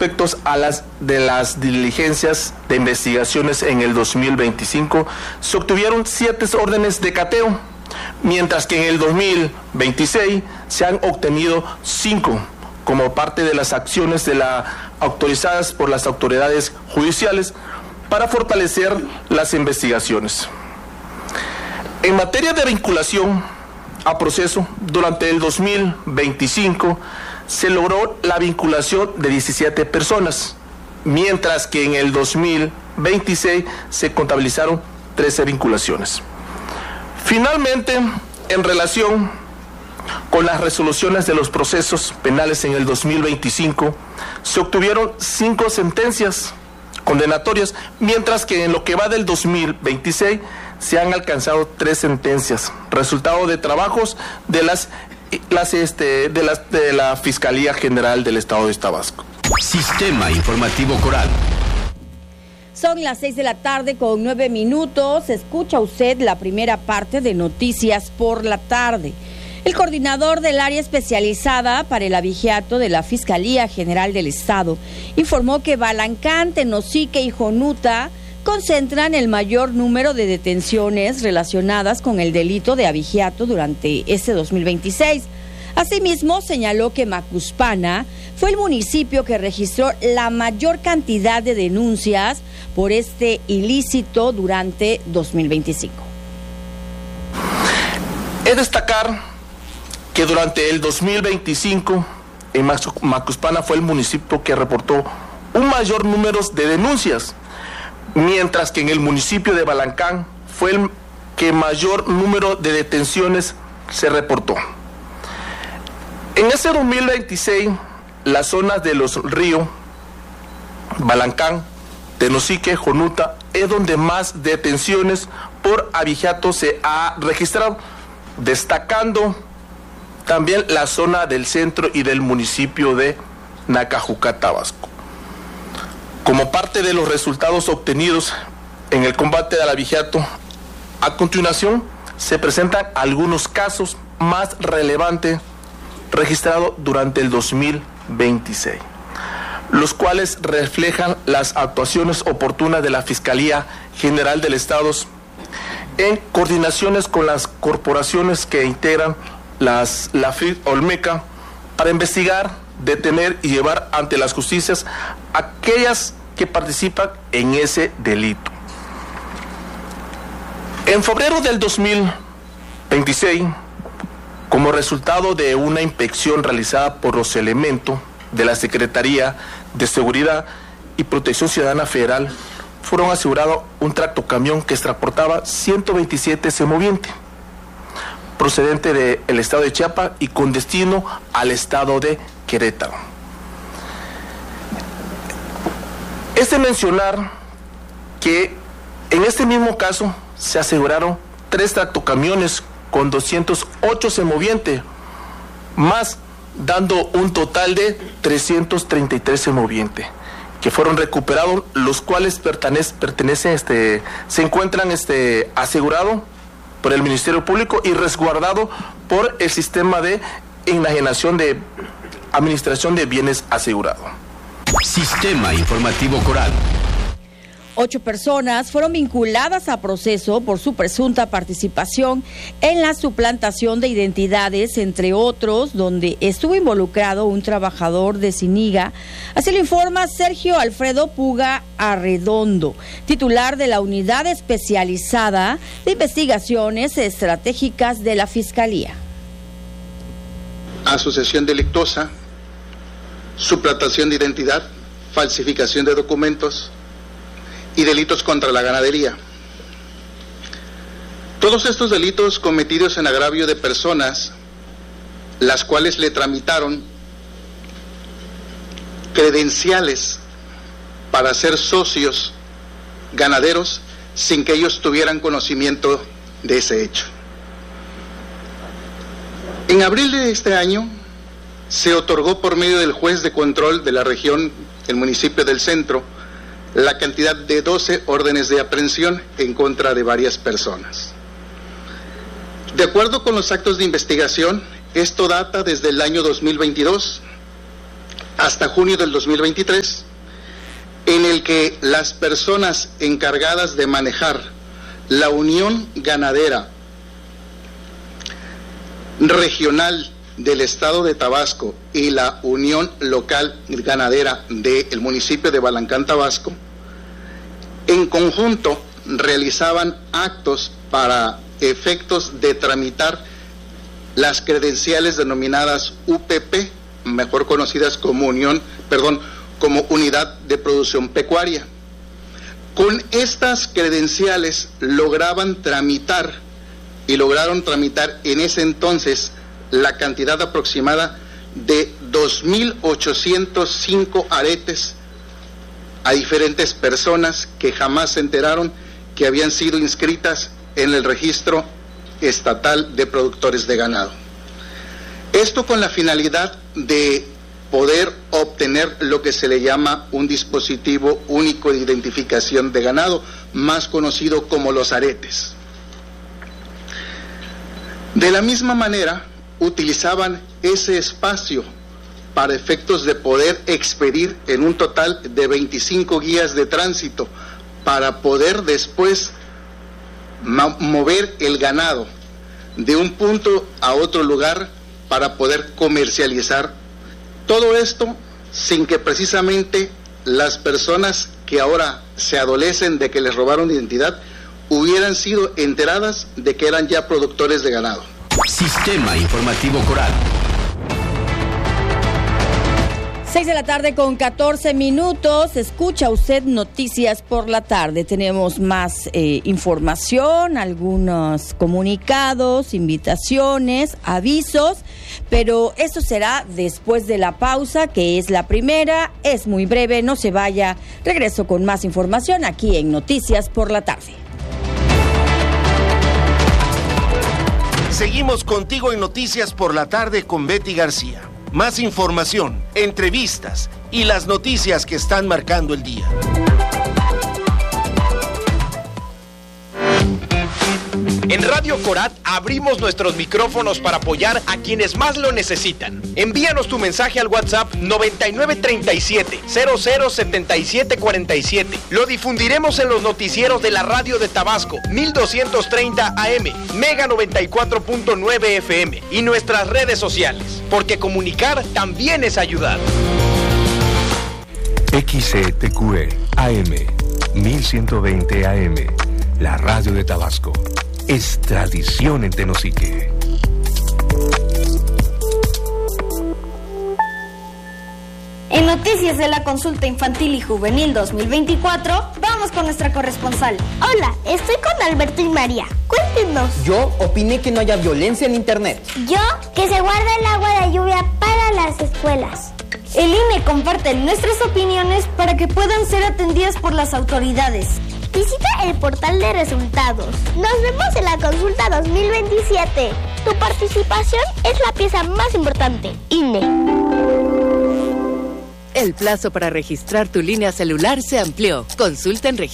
respecto a las diligencias de investigaciones en el 2025, se obtuvieron 7 órdenes de cateo, mientras que en el 2026 se han obtenido 5 como parte de las acciones autorizadas por las autoridades judiciales para fortalecer las investigaciones. En materia de vinculación a proceso, durante el 2025 se logró la vinculación de 17 personas, mientras que en el 2026 se contabilizaron 13 vinculaciones. Finalmente, en relación con las resoluciones de los procesos penales en el 2025, se obtuvieron 5 sentencias condenatorias, mientras que en lo que va del 2026 se han alcanzado 3 sentencias, resultado de trabajos de la Fiscalía General del Estado de Tabasco. Sistema Informativo Coral. Son las 6:09 p.m. Escucha usted la primera parte de Noticias por la Tarde. El coordinador del área especializada para el abigeato de la Fiscalía General del Estado informó que Balancán, Tenosique y Jonuta concentran el mayor número de detenciones relacionadas con el delito de abigeato durante este 2026. Asimismo, señaló que Macuspana fue el municipio que registró la mayor cantidad de denuncias por este ilícito durante 2025. Es destacar que durante el 2025 en Macuspana fue el municipio que reportó un mayor número de denuncias, mientras que en el municipio de Balancán fue el que mayor número de detenciones se reportó. En ese 2026, las zonas de los ríos Balancán, Tenosique, Jonuta, es donde más detenciones por abigeato se ha registrado, destacando también la zona del centro y del municipio de Nacajuca, Tabasco. Como parte de los resultados obtenidos en el combate al abigeato, a continuación se presentan algunos casos más relevantes registrados durante el 2026, los cuales reflejan las actuaciones oportunas de la Fiscalía General del Estado en coordinaciones con las corporaciones que integran la FID Olmeca para investigar, detener y llevar ante las justicias aquellas que participan en ese delito. En febrero del 2026, como resultado de una inspección realizada por los elementos de la Secretaría de Seguridad y Protección Ciudadana Federal, fueron asegurados un tractocamión que transportaba 127 semovientes, procedente del estado de Chiapas y con destino al estado de Querétaro. Es de mencionar que en este mismo caso se aseguraron 3 tractocamiones con 208 semovientes, más dando un total de 333 semovientes que fueron recuperados, los cuales se encuentran asegurados por el Ministerio Público y resguardado por el sistema de enajenación de administración de bienes asegurados. Sistema Informativo Coral. 8 personas fueron vinculadas a proceso por su presunta participación en la suplantación de identidades, entre otros, donde estuvo involucrado un trabajador de Ciniga. Así lo informa Sergio Alfredo Puga Arredondo, titular de la Unidad Especializada de Investigaciones Estratégicas de la Fiscalía. Asociación delictuosa, suplantación de identidad, falsificación de documentos y delitos contra la ganadería. Todos estos delitos cometidos en agravio de personas, las cuales le tramitaron credenciales para ser socios ganaderos sin que ellos tuvieran conocimiento de ese hecho. En abril de este año se otorgó por medio del juez de control de la región, el municipio del Centro, la cantidad de 12 órdenes de aprehensión en contra de varias personas. De acuerdo con los actos de investigación, esto data desde el año 2022, hasta junio del 2023, en el que las personas encargadas de manejar la Unión Ganadera Regional del Estado de Tabasco y la Unión Local Ganadera del municipio de Balancán, Tabasco, en conjunto realizaban actos para efectos de tramitar las credenciales denominadas UPP, mejor conocidas como como Unidad de Producción Pecuaria. Con estas credenciales lograron tramitar en ese entonces la cantidad aproximada de 2.805 aretes a diferentes personas que jamás se enteraron que habían sido inscritas en el registro estatal de productores de ganado. Esto con la finalidad de poder obtener lo que se le llama un dispositivo único de identificación de ganado, más conocido como los aretes. De la misma manera, utilizaban ese espacio para efectos de poder expedir en un total de 25 guías de tránsito para poder después mover el ganado de un punto a otro lugar para poder comercializar. Todo esto sin que precisamente las personas que ahora se adolecen de que les robaron identidad hubieran sido enteradas de que eran ya productores de ganado. Sistema Informativo Coral. 6 de la tarde con 14 minutos. Escucha usted Noticias por la Tarde. Tenemos más información, algunos comunicados, invitaciones, avisos, pero eso será después de la pausa, que es la primera. Es muy breve, no se vaya. Regreso con más información aquí en Noticias por la Tarde. Seguimos contigo en Noticias por la Tarde con Betty García. Más información, entrevistas y las noticias que están marcando el día. En Radio Corat abrimos nuestros micrófonos para apoyar a quienes más lo necesitan. Envíanos tu mensaje al WhatsApp 9937-007747. Lo difundiremos en los noticieros de la radio de Tabasco, 1230 AM, Mega 94.9 FM y nuestras redes sociales, porque comunicar también es ayudar. XCTQE AM, 1120 AM, la radio de Tabasco. Es tradición en Tenosique. En Noticias de la Consulta Infantil y Juvenil 2024, vamos con nuestra corresponsal. Hola, estoy con Alberto y María. Cuéntenos. Yo opiné que no haya violencia en Internet. Yo, que se guarde el agua de lluvia para las escuelas. El INE comparte nuestras opiniones para que puedan ser atendidas por las autoridades. Visita el portal de resultados. Nos vemos en la consulta 2027. Tu participación es la pieza más importante. INE. El plazo para registrar tu línea celular se amplió. Consulta en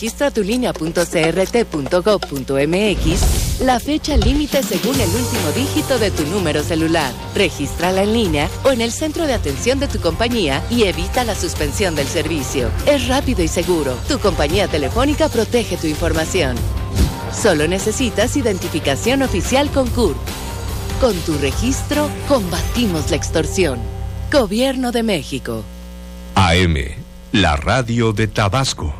registratulinea.crt.gov.mx la fecha límite según el último dígito de tu número celular. Regístrala en línea o en el centro de atención de tu compañía y evita la suspensión del servicio. Es rápido y seguro. Tu compañía telefónica protege tu información. Solo necesitas identificación oficial con CURP. Con tu registro, combatimos la extorsión. Gobierno de México. AM, la radio de Tabasco.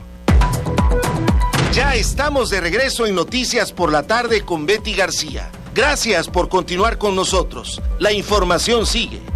Ya estamos de regreso en Noticias por la Tarde con Betty García. Gracias por continuar con nosotros. La información sigue.